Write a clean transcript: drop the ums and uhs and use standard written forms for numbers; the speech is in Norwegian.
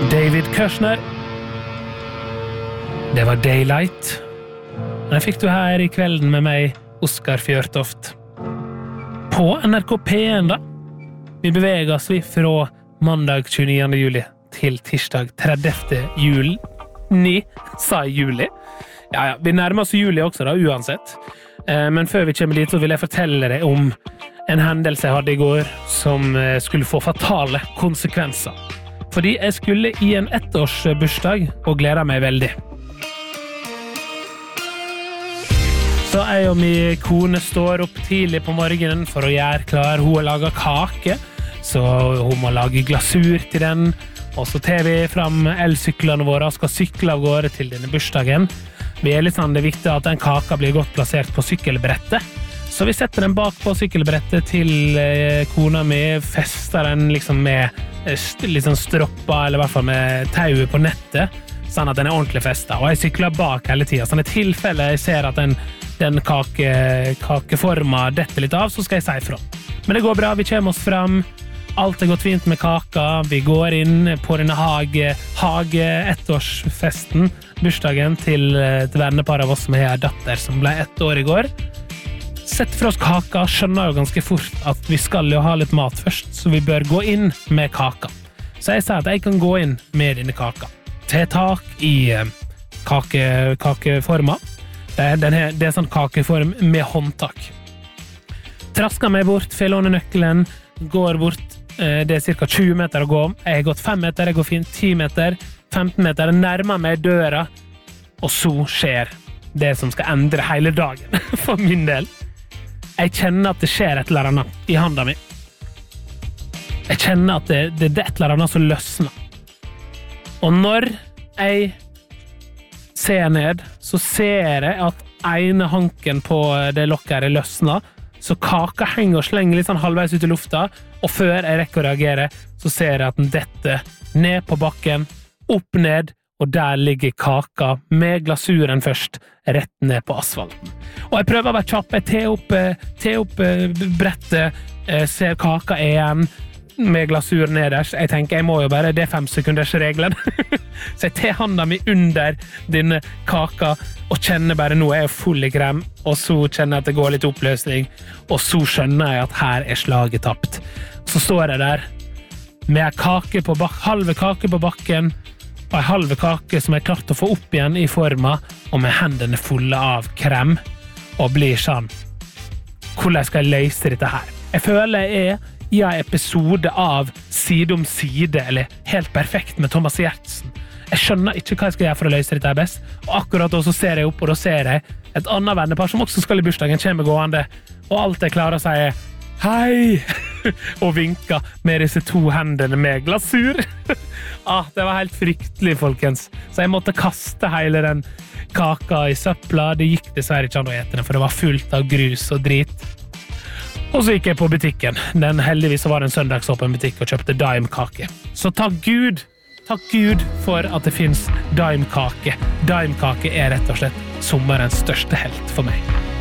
David Kushner. Det var Daylight. Den fikk du her I kvelden med meg, Oskar Fjørtoft. På NRK P1 da. Vi beveger oss fra mandag 29. juli til tirsdag 30. juli. Sa jeg juli? Ja, vi nærmer oss juli også da, uansett. Men før vi kommer dit så vil jeg fortelle deg om en hendelse jeg hadde I går som skulle få fatale konsekvenser. Fordi jeg skulle I en ettårsbursdag og gleder meg veldig. Så jeg og min kone står opp tidlig på morgenen for å gjøre klar. Hun har laget kake, så hun må lage glasur til den. Og så tar vi fram elsyklene våre og skal sykle av gårde til denne bursdagen. Vi litt sånn, det er viktig at den kaka blir godt plassert på sykkelbrettet. Så vi setter den bak på sykkelbrettet til kona mi, fester den liksom med litt sånn stropper, eller I hvert fall med tauet på nettet, sånn at den ordentlig festet. Og jeg sykler bak hele tiden, sånn I tilfelle jeg ser at den kakeforma detter litt av, så skal jeg si fra. Men det går bra, vi kommer oss frem, alt gått fint med kaka, vi går inn på denne ettårsfesten, bursdagen til et vennepar av oss som har en datter som ble 1 år I går. Sett for oss kaka, skjønner jo ganske fort at vi skal jo ha litt mat først, så vi bør gå inn med kaka. Så jeg sier at jeg kan gå inn med denne kaka. Ta tak I kakeforma. Det sånn kakeform med håndtak. Trasker meg bort, får låne nøkkelen, går bort, det cirka 20 meter å gå. Jeg har gått 5 meter, jeg går fint 10 meter, 15 meter, nærmer meg døra, og så skjer det som skal endre hele dagen, for min del. Jeg kjenner at det skjer et eller annet I handa mi. Jeg kjenner at det et eller annet som løsner. Og når jeg ser ned, så ser jeg at ene hanken på det lokket løsner, så kaka henger og slenger litt sånn halvveis ut I lufta, og før jeg rekker å reagere, så ser jeg at den detter ned på bakken, opp ned, og der ligger kaka med glasuren først, rett ned på asfalten. Og jeg prøver å være kjapp, jeg tar opp brettet, ser kaka igjen, med glasur nederst. Jeg tenker, jeg må jo bare, det 5 sekunders reglen. Så jeg tar handa mi under denne kaka, og kjenner bare, nå jeg full I krem, og så kjenner jeg at det går litt oppløsning, og så skjønner jeg at her slaget tapt. Så står jeg der, med halve kake på bakken, og en halve kake som jeg klart å få opp igjen I forma, og med hendene fulle av krem, og blir sånn, hvordan skal jeg løse dette her? Jeg føler jeg I en episode av Side om side, eller Helt perfekt med Thomas Giertsen. Jeg skjønner ikke hva jeg skal gjøre for å løse dette her best, og akkurat da så ser jeg opp, og da ser jeg et annet vennepar som også skal I bursdagen, kommer gående, og alt jeg klarer å si hei, og vinka med disse 2 hendene med glasur. Det var helt fryktelig, folkens. Så jeg måtte kaste hele den kaka I søpla. Det gikk dessverre ikke an å ete den, for det var fullt av grus og drit. Og så gikk jeg på butikken. Den heldigvis var en søndagsåpen butikk og kjøpte daimkake. Så takk Gud for at det finnes daimkake. Daimkake rett og slett sommerens største helt for meg.